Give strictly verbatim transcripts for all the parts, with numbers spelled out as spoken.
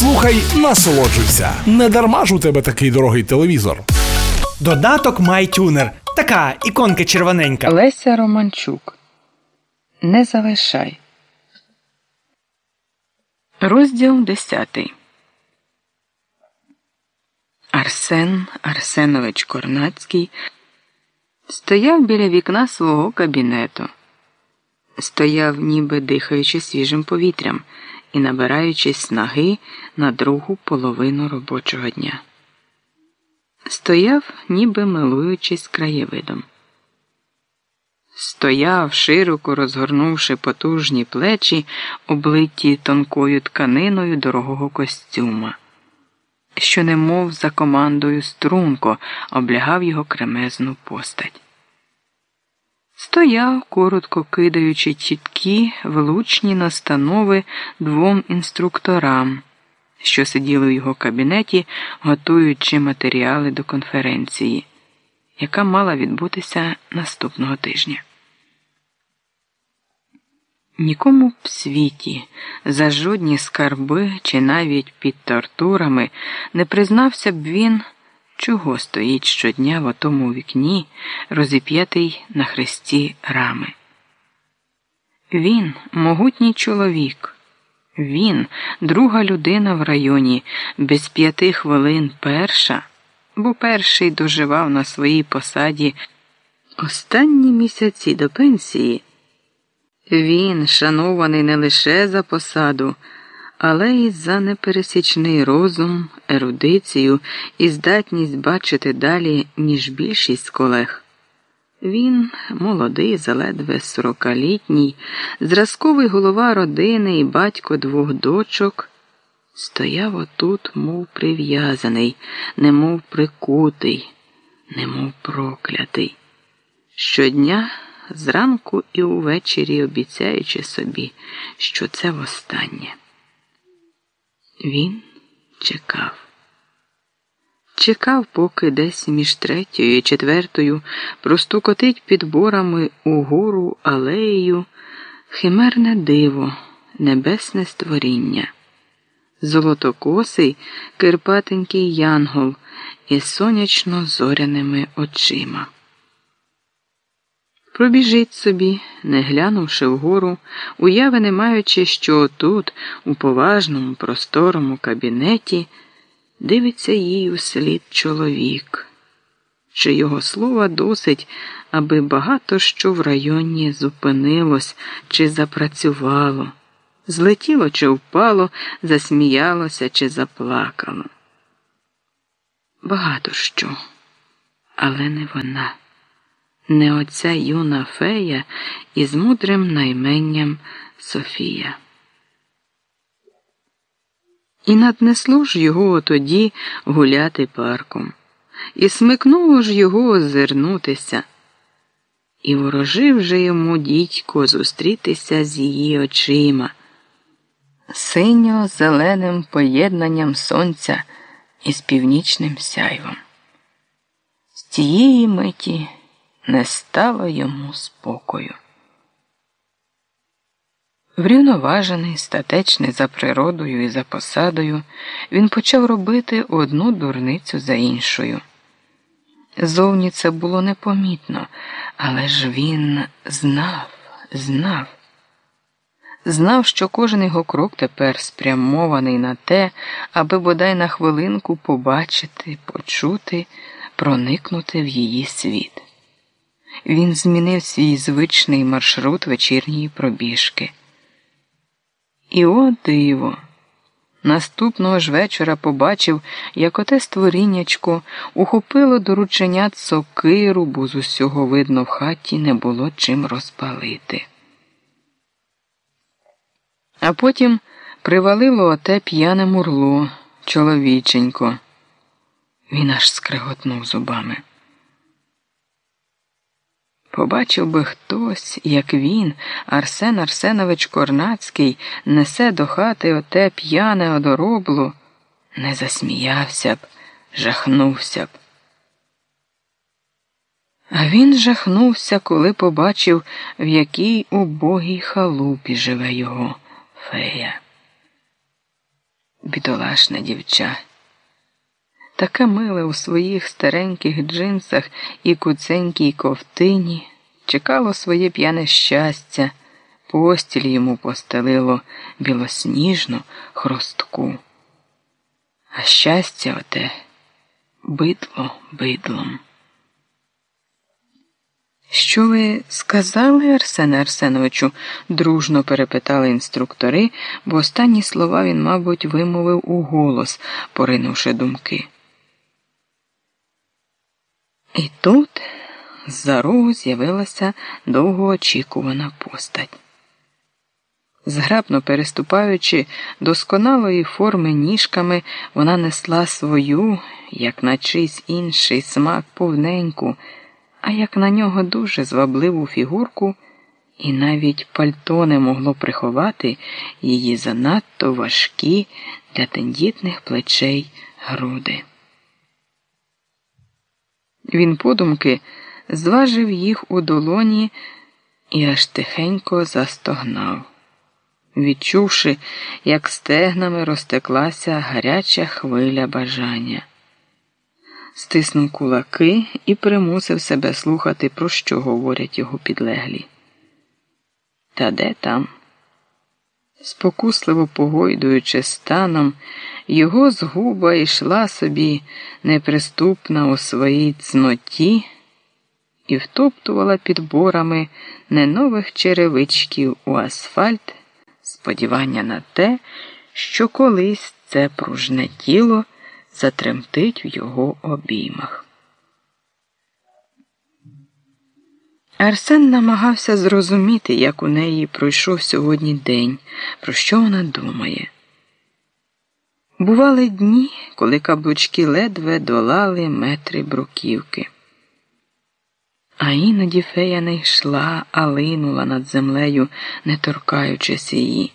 Слухай, насолоджуйся. Не дарма ж у тебе такий дорогий телевізор. Додаток MyTuner. Така іконка червоненька. Леся Романчук. Не залишай. Розділ десятий. Арсен Арсенович Корнацький стояв біля вікна свого кабінету. Стояв, ніби дихаючи свіжим повітрям і набираючись снаги на другу половину робочого дня. Стояв, ніби милуючись краєвидом. Стояв, широко розгорнувши потужні плечі, облиті тонкою тканиною дорогого костюма, що немов за командою струнко облягав його кремезну постать. Стояв, коротко кидаючи чіткі, влучні настанови двом інструкторам, що сиділи в його кабінеті, готуючи матеріали до конференції, яка мала відбутися наступного тижня. Нікому б в світі за жодні скарби чи навіть під тортурами не признався б він, чого стоїть щодня в отому вікні, розіп'ятий на хресті рами. Він – могутній чоловік. Він – друга людина в районі, без п'яти хвилин перша, бо перший доживав на своїй посаді останні місяці до пенсії. Він, шанований не лише за посаду, але й за непересічний розум, ерудицію і здатність бачити далі, ніж більшість колег. Він, молодий, заледве сорокалітній, зразковий голова родини і батько двох дочок, стояв отут, мов прив'язаний, немов прикутий, немов проклятий. Щодня, зранку і увечері обіцяючи собі, що це востаннє. Він чекав. Чекав, поки десь між третьою і четвертою простукотить підборами угору алеєю химерне диво, небесне створіння, золотокосий кирпатенький янгол із сонячно-зоряними очима. Пробіжить собі, не глянувши вгору, уяви не маючи, що тут, у поважному, просторому кабінеті, дивиться їй услід чоловік, чи його слова досить, аби багато що в районі зупинилось чи запрацювало, злетіло чи впало, засміялося чи заплакало. Багато що, але не вона. Не оця юна фея із мудрим найменням Софія. І наднесло ж його тоді гуляти парком, і смикнуло ж його озирнутися, і ворожив же йому дідько зустрітися з її очима, синьо-зеленим поєднанням сонця із північним сяйвом. З тієї миті не стало йому спокою. Врівноважений, статечний за природою і за посадою, він почав робити одну дурницю за іншою. Зовні це було непомітно, але ж він знав, знав. Знав, що кожен його крок тепер спрямований на те, аби бодай на хвилинку побачити, почути, проникнути в її світ. Він змінив свій звичний маршрут вечірньої пробіжки. І о диво! Наступного ж вечора побачив, як оте створіннячко ухопило до рученят сокиру, бо з усього видно в хаті не було чим розпалити. А потім привалило оте п'яне мурло, чоловіченько. Він аж скреготнув зубами. Побачив би хтось, як він, Арсен Арсенович Корнацький, несе до хати оте п'яне одоробло, не засміявся б, жахнувся б. А він жахнувся, коли побачив, в якій убогій халупі живе його фея. Бідолашне дівча. Таке миле у своїх стареньких джинсах і куценькій ковтині, чекало своє п'яне щастя, постіль йому постелило білосніжну хрустку. А щастя оте бидло бидлом. «Що ви сказали, Арсене Арсеновичу?» – дружно перепитали інструктори, бо останні слова він, мабуть, вимовив у голос, поринувши думки. І тут з-за рогу з'явилася довгоочікувана постать. Зграбно переступаючи досконалої форми ніжками, вона несла свою, як на чийсь інший смак, повненьку, а як на нього дуже звабливу фігурку, і навіть пальто не могло приховати її занадто важкі для тендітних плечей груди. Він подумки зважив їх у долоні і аж тихенько застогнав, відчувши, як стегнами розтеклася гаряча хвиля бажання. Стиснув кулаки і примусив себе слухати, про що говорять його підлеглі. Та де там? Спокусливо погойдуючи станом, його згуба йшла собі неприступна у своїй цноті і втоптувала підборами не нових черевичків у асфальт, сподівання на те, що колись це пружне тіло затремтить в його обіймах. Арсен намагався зрозуміти, як у неї пройшов сьогодні день, про що вона думає. Бували дні, коли каблучки ледве долали метри бруківки. А іноді фея не йшла, а линула над землею, не торкаючись її.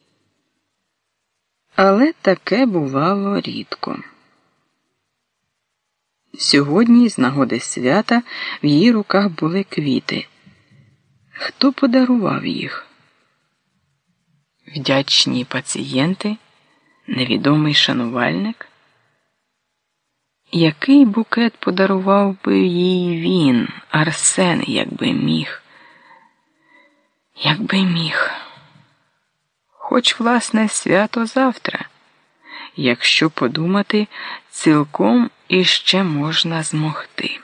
Але таке бувало рідко. Сьогодні, з нагоди свята, в її руках були квіти. Хто подарував їх? Вдячні пацієнти? Невідомий шанувальник? Який букет подарував би їй він, Арсен, якби міг? Якби міг. Хоч, власне, свято завтра. Якщо подумати, цілком іще можна змогти.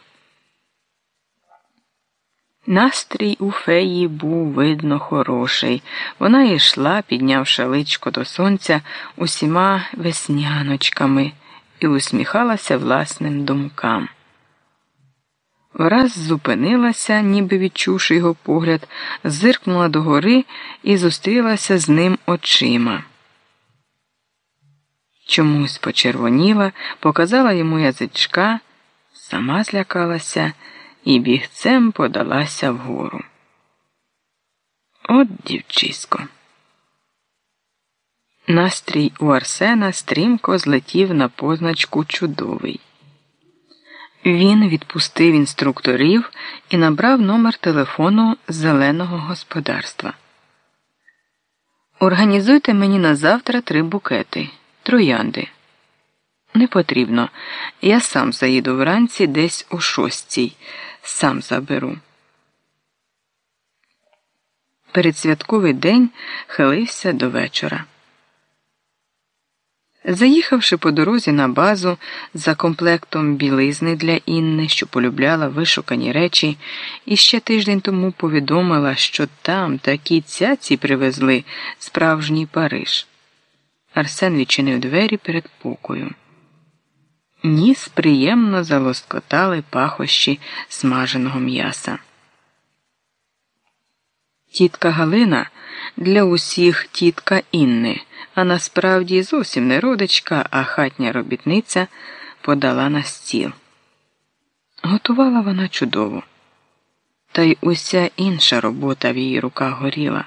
Настрій у феї був, видно, хороший. Вона йшла, піднявши личко до сонця, усіма весняночками і усміхалася власним думкам. Враз зупинилася, ніби відчувши його погляд, зиркнула догори і зустрілася з ним очима. Чомусь почервоніла, показала йому язичка, сама злякалася і бігцем подалася вгору. От дівчисько. Настрій у Арсена стрімко злетів на позначку «Чудовий». Він відпустив інструкторів і набрав номер телефону зеленого господарства. «Організуйте мені на завтра три букети. Троянди». «Не потрібно. Я сам заїду вранці десь о шостій. Сам заберу». Передсвятковий день хилився до вечора. Заїхавши по дорозі на базу за комплектом білизни для Інни, що полюбляла вишукані речі, і ще тиждень тому повідомила, що там такі цяці привезли справжній Париж, Арсен відчинив двері перед покою. Ніс приємно залоскотали пахощі смаженого м'яса. Тітка Галина для усіх тітка Інни, а насправді зовсім не родичка, а хатня робітниця, подала на стіл. Готувала вона чудово. Та й уся інша робота в її руках горіла.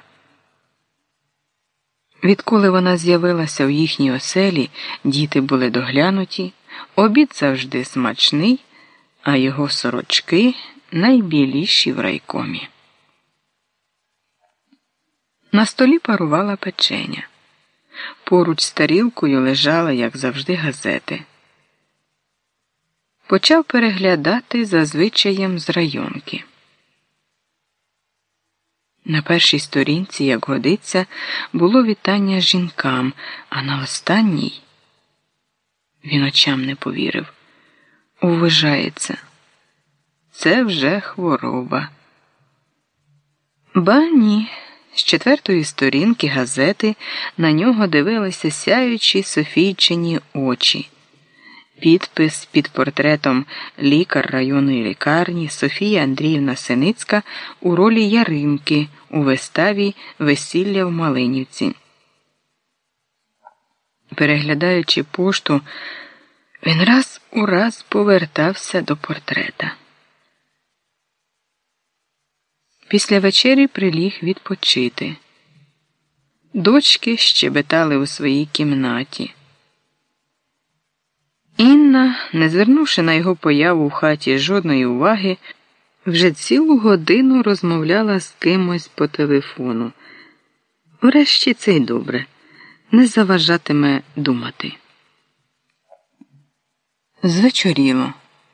Відколи вона з'явилася в їхній оселі, діти були доглянуті, обід завжди смачний, а його сорочки найбіліші в райкомі. На столі парувала печеня. Поруч з тарілкою лежали, як завжди, газети. Почав переглядати за звичаєм з районки. На першій сторінці, як годиться, було вітання жінкам, а на останній він очам не повірив. Уважається. Це вже хвороба. Ба ні. З четвертої сторінки газети на нього дивилися сяючі Софійчині очі. Підпис під портретом лікар районної лікарні Софія Андріївна Синицька у ролі Яринки у виставі «Весілля в Малинівці». Переглядаючи пошту, він раз у раз повертався до портрета. Після вечері приліг відпочити. Дочки щебетали у своїй кімнаті. Інна, не звернувши на його появу в хаті жодної уваги, вже цілу годину розмовляла з кимось по телефону. Врешті це й добре, не заважатиме думати. Звечоріло.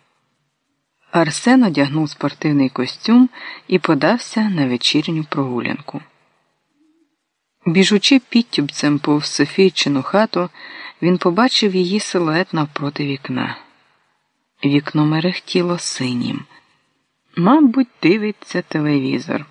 Арсен одягнув спортивний костюм і подався на вечірню прогулянку. Біжучи підтюбцем повз Софійчину хату, він побачив її силует навпроти вікна. Вікно мерехтіло синім. Мабуть, дивиться телевізор.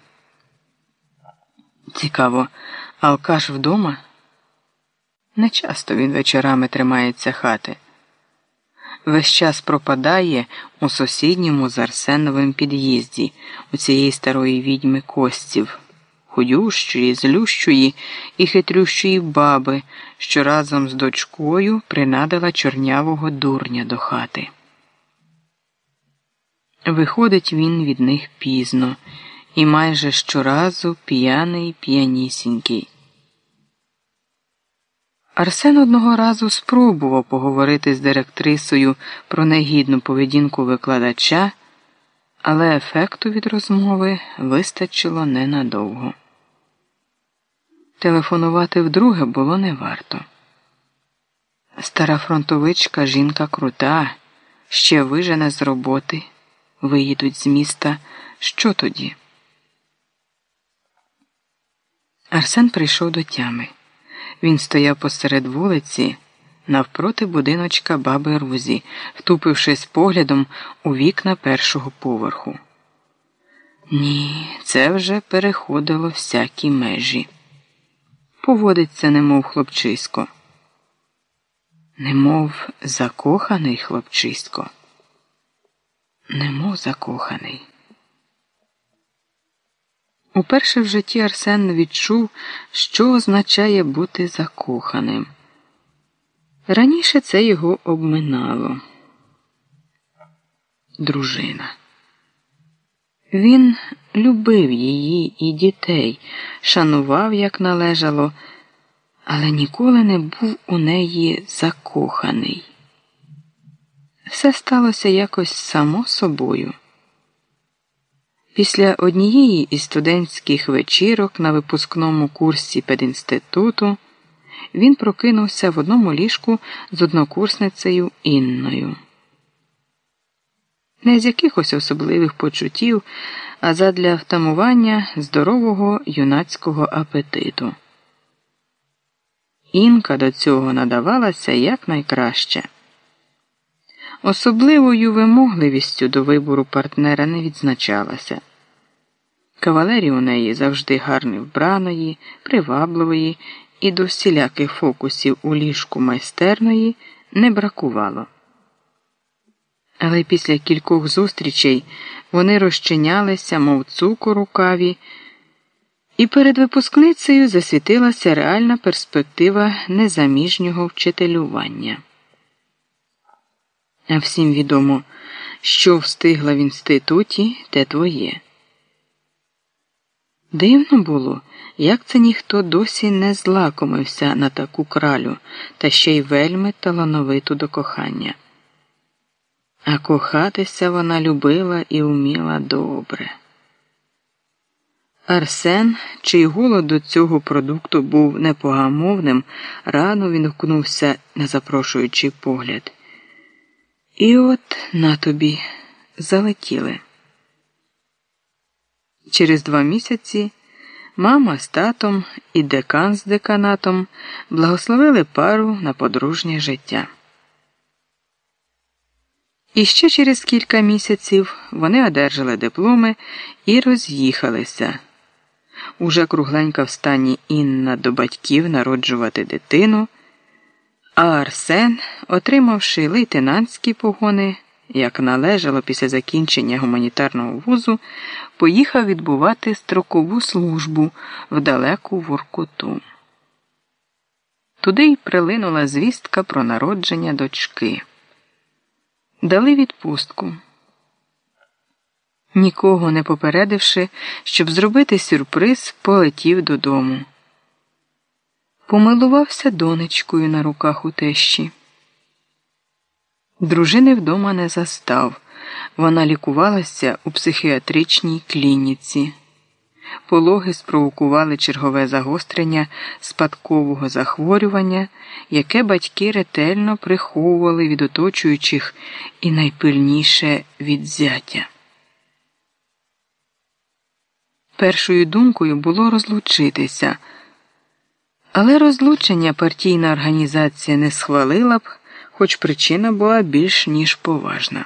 Цікаво, алкаш вдома? Нечасто він вечорами тримається хати. Весь час пропадає у сусідньому з Арсеновим під'їзді, у цієї старої відьми Костів, худющої, злющої і хитрющої баби, що разом з дочкою принадила чорнявого дурня до хати. Виходить він від них пізно і майже щоразу п'яний п'янісінький. Арсен одного разу спробував поговорити з директрисою про негідну поведінку викладача, але ефекту від розмови вистачило ненадовго. Телефонувати вдруге було не варто. Стара фронтовичка жінка крута, ще вижене з роботи, виїдуть з міста. Що тоді? Арсен прийшов до тями. Він стояв посеред вулиці, навпроти будиночка баби Рузі, втупившись поглядом у вікна першого поверху. Ні, це вже переходило всякі межі. Поводиться немов хлопчисько. Немов закоханий хлопчисько. Немов закоханий. Уперше в житті Арсен відчув, що означає бути закоханим. Раніше це його обминало. Дружина. Він любив її і дітей, шанував, як належало, але ніколи не був у неї закоханий. Все сталося якось само собою. Після однієї із студентських вечірок на випускному курсі педінституту він прокинувся в одному ліжку з однокурсницею Інною. Не з якихось особливих почуттів, а задля втамування здорового юнацького апетиту. Інка до цього надавалася якнайкраще. Особливою вимогливістю до вибору партнера не відзначалася. Кавалерів у неї завжди гарно вбраної, привабливої і до всіляких фокусів у ліжку майстерної не бракувало. Але після кількох зустрічей вони розчинялися, мов цукор у каві, і перед випускницею засвітилася реальна перспектива незаміжнього вчителювання. А всім відомо, що встигла в інституті, те твоє. Дивно було, як це ніхто досі не злакомився на таку кралю, та ще й вельми талановиту до кохання. А кохатися вона любила і вміла добре. Арсен, чий голод до цього продукту був непогамовним, рано відгукнувся на запрошуючий погляд. І от на тобі залетіли. Через два місяці мама з татом і декан з деканатом благословили пару на подружнє життя. І ще через кілька місяців вони одержали дипломи і роз'їхалися. Уже кругленька в стані Інна до батьків народжувати дитину, а Арсен, отримавши лейтенантські погони, як належало після закінчення гуманітарного вузу, поїхав відбувати строкову службу в далеку Воркуту. Туди й прилинула звістка про народження дочки. Дали відпустку. Нікого не попередивши, щоб зробити сюрприз, полетів додому. Помилувався донечкою на руках у тещі. Дружини вдома не застав. Вона лікувалася у психіатричній клініці. Пологи спровокували чергове загострення спадкового захворювання, яке батьки ретельно приховували від оточуючих і найпильніше від зятя. Першою думкою було розлучитися, але розлучення партійна організація не схвалила б, хоч причина була більш ніж поважна.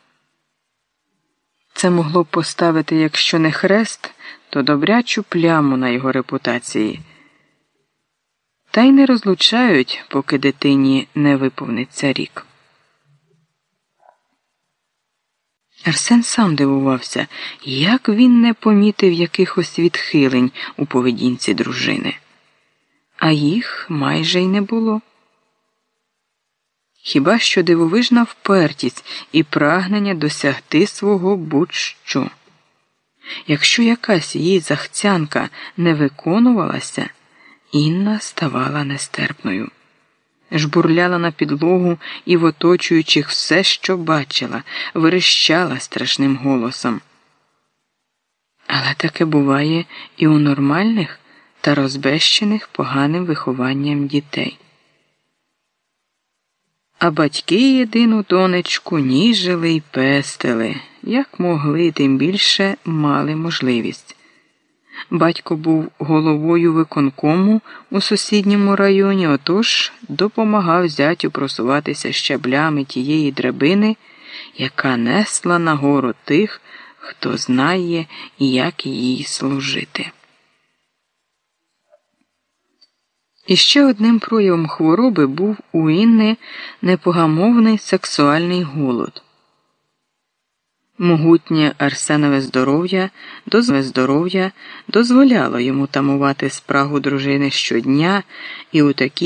Це могло б поставити, якщо не хрест, то добрячу пляму на його репутації. Та й не розлучають, поки дитині не виповниться рік. Арсен сам дивувався, як він не помітив якихось відхилень у поведінці дружини. А їх майже й не було. Хіба що дивовижна впертість і прагнення досягти свого будь-що. Якщо якась її захцянка не виконувалася, Інна ставала нестерпною. Жбурляла на підлогу і в оточуючих все, що бачила, верещала страшним голосом. Але таке буває і у нормальних та розбещених поганим вихованням дітей. А батьки єдину донечку ніжили й пестили, як могли, тим більше мали можливість. Батько був головою виконкому у сусідньому районі, отож допомагав зятю просуватися щаблями тієї драбини, яка несла нагору тих, хто знає, як їй служити. І ще одним проявом хвороби був у Інни непогамовний сексуальний голод. Могутнє Арсенове здоров'я, дозволене здоров'я дозволяло йому тамувати спрагу дружини щодня і у такій